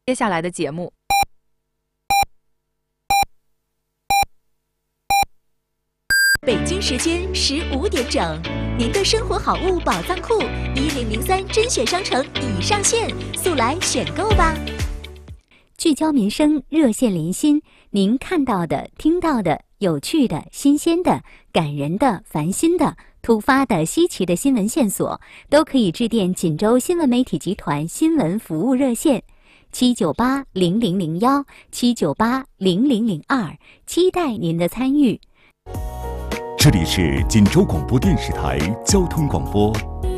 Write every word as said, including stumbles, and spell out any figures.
接下来的节目。 北京时间十五点整，您的生活好物宝藏库一零零三甄选商城已上线，速来选购吧！ 聚焦民生，热线连心，您看到的、听到的、有趣的、新鲜的、感人的、烦心的、突发的、稀奇的新闻线索，都可以致电锦州新闻媒体集团新闻服务热线七九八零零零幺七九八零零零二，期待您的参与。 这里是锦州广播电视台交通广播。